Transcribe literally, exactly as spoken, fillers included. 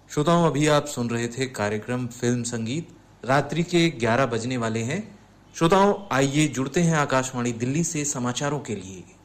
श्रोताओं, अभी आप सुन रहे थे कार्यक्रम फिल्म संगीत। रात्रि के ग्यारह बजने वाले हैं। श्रोताओं, आइए जुड़ते हैं आकाशवाणी दिल्ली से समाचारों के लिए।